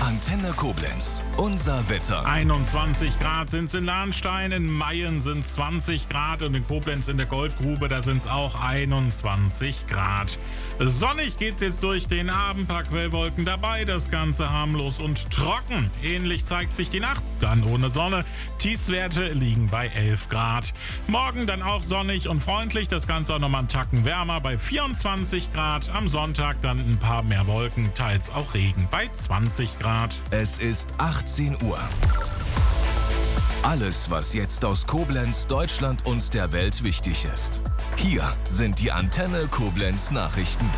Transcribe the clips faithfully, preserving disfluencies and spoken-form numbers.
Antenne Koblenz, unser Wetter. einundzwanzig Grad sind es in Lahnstein, in Mayen sind es zwanzig Grad und in Koblenz in der Goldgrube, da sind es auch einundzwanzig Grad. Sonnig geht's jetzt durch den Abend, paar Quellwolken dabei, das Ganze harmlos und trocken. Ähnlich zeigt sich die Nacht, dann ohne Sonne. Tiefstwerte liegen bei elf Grad. Morgen dann auch sonnig und freundlich, das Ganze auch nochmal einen Tacken wärmer bei vierundzwanzig Grad. Am Sonntag dann ein paar mehr Wolken, teils auch Regen bei zwanzig Grad. Es ist achtzehn Uhr. Alles, was jetzt aus Koblenz, Deutschland und der Welt wichtig ist. Hier sind die Antenne Koblenz Nachrichten.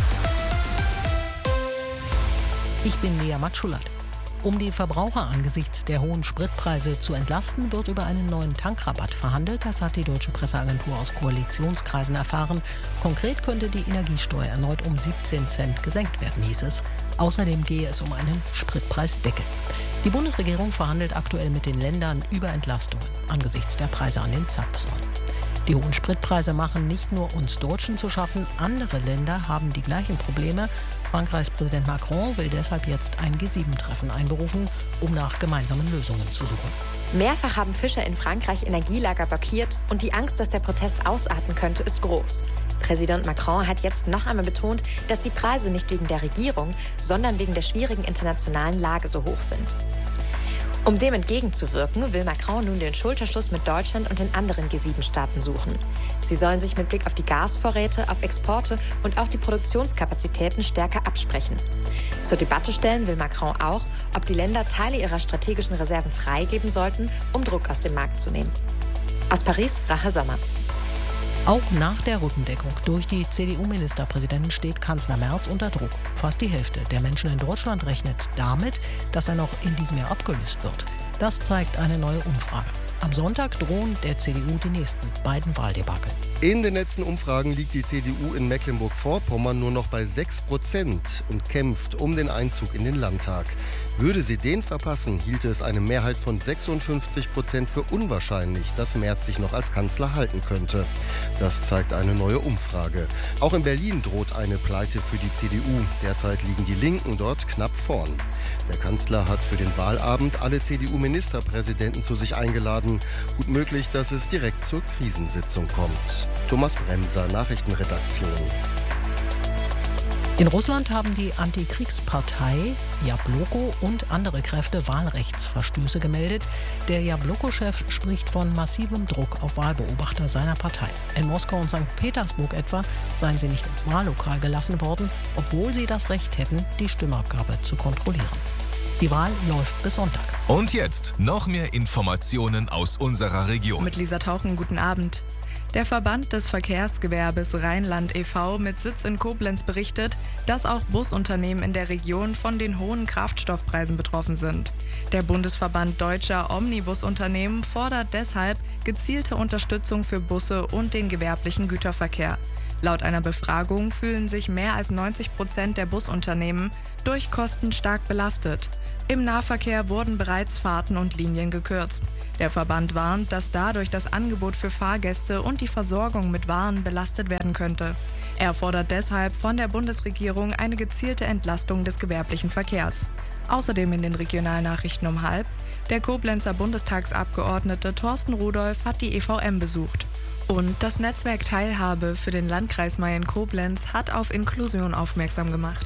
Ich bin Lea Matschulat. Um die Verbraucher angesichts der hohen Spritpreise zu entlasten, wird über einen neuen Tankrabatt verhandelt. Das hat die Deutsche Presseagentur aus Koalitionskreisen erfahren. Konkret könnte die Energiesteuer erneut um siebzehn Cent gesenkt werden, hieß es. Außerdem gehe es um einen Spritpreisdeckel. Die Bundesregierung verhandelt aktuell mit den Ländern über Entlastungen angesichts der Preise an den Zapfsäulen. Die hohen Spritpreise machen nicht nur uns Deutschen zu schaffen, andere Länder haben die gleichen Probleme. Frankreichs Präsident Macron will deshalb jetzt ein G sieben Treffen einberufen, um nach gemeinsamen Lösungen zu suchen. Mehrfach haben Fischer in Frankreich Energielager blockiert und die Angst, dass der Protest ausarten könnte, ist groß. Präsident Macron hat jetzt noch einmal betont, dass die Preise nicht wegen der Regierung, sondern wegen der schwierigen internationalen Lage so hoch sind. Um dem entgegenzuwirken, will Macron nun den Schulterschluss mit Deutschland und den anderen G sieben Staaten suchen. Sie sollen sich mit Blick auf die Gasvorräte, auf Exporte und auch die Produktionskapazitäten stärker absprechen. Zur Debatte stellen will Macron auch, ob die Länder Teile ihrer strategischen Reserven freigeben sollten, um Druck aus dem Markt zu nehmen. Aus Paris, Rache Sommer. Auch nach der Rückendeckung durch die C D U-Ministerpräsidentin steht Kanzler Merz unter Druck. Fast die Hälfte der Menschen in Deutschland rechnet damit, dass er noch in diesem Jahr abgelöst wird. Das zeigt eine neue Umfrage. Am Sonntag drohen der C D U die nächsten beiden Wahldebakel. In den letzten Umfragen liegt die C D U in Mecklenburg-Vorpommern nur noch bei sechs Prozent und kämpft um den Einzug in den Landtag. Würde sie den verpassen, hielte es eine Mehrheit von sechsundfünfzig Prozent für unwahrscheinlich, dass Merz sich noch als Kanzler halten könnte. Das zeigt eine neue Umfrage. Auch in Berlin droht eine Pleite für die C D U. Derzeit liegen die Linken dort knapp vorn. Der Kanzler hat für den Wahlabend alle C D U-Ministerpräsidenten zu sich eingeladen. Gut möglich, dass es direkt zur Krisensitzung kommt. Thomas Bremser, Nachrichtenredaktion. In Russland haben die Antikriegspartei Jabloko und andere Kräfte Wahlrechtsverstöße gemeldet. Der Jabloko-Chef spricht von massivem Druck auf Wahlbeobachter seiner Partei. In Moskau und Sankt Petersburg etwa seien sie nicht ins Wahllokal gelassen worden, obwohl sie das Recht hätten, die Stimmabgabe zu kontrollieren. Die Wahl läuft bis Sonntag. Und jetzt noch mehr Informationen aus unserer Region. Mit Lisa Tauchen, guten Abend. Der Verband des Verkehrsgewerbes Rheinland e V mit Sitz in Koblenz berichtet, dass auch Busunternehmen in der Region von den hohen Kraftstoffpreisen betroffen sind. Der Bundesverband deutscher Omnibusunternehmen fordert deshalb gezielte Unterstützung für Busse und den gewerblichen Güterverkehr. Laut einer Befragung fühlen sich mehr als neunzig Prozent der Busunternehmen durch Kosten stark belastet. Im Nahverkehr wurden bereits Fahrten und Linien gekürzt. Der Verband warnt, dass dadurch das Angebot für Fahrgäste und die Versorgung mit Waren belastet werden könnte. Er fordert deshalb von der Bundesregierung eine gezielte Entlastung des gewerblichen Verkehrs. Außerdem in den Regionalnachrichten um halb: Der Koblenzer Bundestagsabgeordnete Thorsten Rudolph hat die E V M besucht. Und das Netzwerk Teilhabe für den Landkreis Mayen-Koblenz hat auf Inklusion aufmerksam gemacht.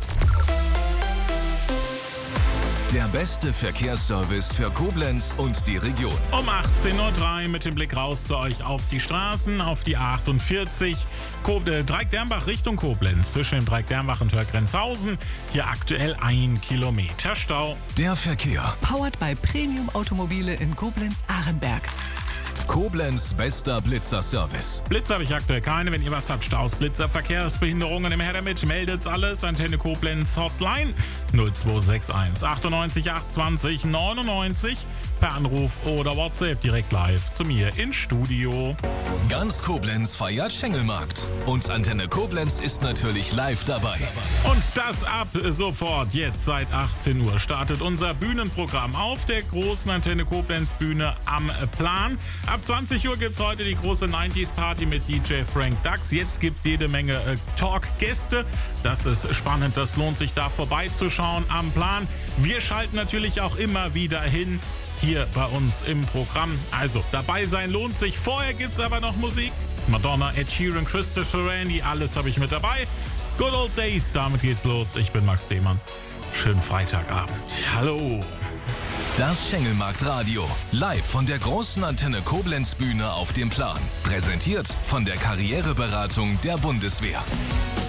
Der beste Verkehrsservice für Koblenz und die Region. Um achtzehn Uhr drei mit dem Blick raus zu euch auf die Straßen, auf die A achtundvierzig, Kob- äh, Dreieck-Dermbach Richtung Koblenz, zwischen dem Dreieck-Dermbach und Hörgrenzhausen. Hier aktuell ein Kilometer Stau. Der Verkehr. Powered by Premium Automobile in Koblenz-Ahrenberg. Koblenz bester Blitzer-Service. Blitzer habe ich aktuell keine. Wenn ihr was habt, Staus, Blitzer, Verkehrsbehinderungen im Her damit, meldet's alles. Antenne Koblenz Hotline null zwei sechs eins achtundneunzig achtundzwanzig neunundneunzig. per Anruf oder WhatsApp direkt live zu mir ins Studio. Ganz Koblenz feiert Schengelmarkt. Und Antenne Koblenz ist natürlich live dabei. Und das ab sofort. Jetzt seit achtzehn Uhr startet unser Bühnenprogramm auf der großen Antenne Koblenz Bühne am Plan. Ab zwanzig Uhr gibt es heute die große neunziger Party mit D J Frank Dux. Jetzt gibt es jede Menge äh, Talk-Gäste. Das ist spannend, das lohnt sich da vorbeizuschauen am Plan. Wir schalten natürlich auch immer wieder hin hier bei uns im Programm. Also dabei sein lohnt sich. Vorher gibt es aber noch Musik. Madonna, Ed Sheeran, Christopher Randy, alles habe ich mit dabei. Good Old Days, damit geht's los. Ich bin Max Demann. Schönen Freitagabend. Hallo. Das Schengelmarkt-Radio. Live von der großen Antenne Koblenz Bühne auf dem Plan. Präsentiert von der Karriereberatung der Bundeswehr.